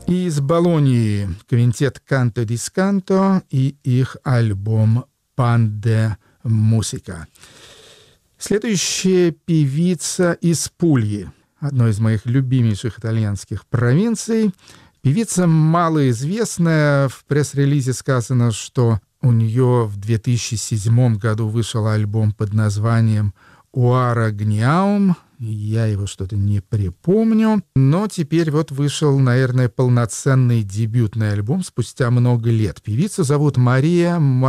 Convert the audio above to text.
Из Болонии квинтет «Канто дисканто» и их альбом «Pan de Musica». Следующая певица из Пульи, одной из моих любимейших итальянских провинций. Певица малоизвестная. В пресс-релизе сказано, что у нее в 2007 году вышел альбом под названием «Уара Гниаум». Я его что-то не припомню. Но теперь вот вышел, наверное, полноценный дебютный альбом спустя много лет. Певицу зовут Мария